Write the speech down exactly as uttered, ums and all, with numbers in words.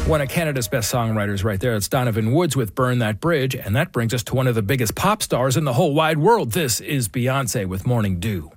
One of Canada's best songwriters right there. It's Donovan Woods with Burn That Bridge. And that brings us to one of the biggest pop stars in the whole wide world. This is Beyonce with Morning Dew.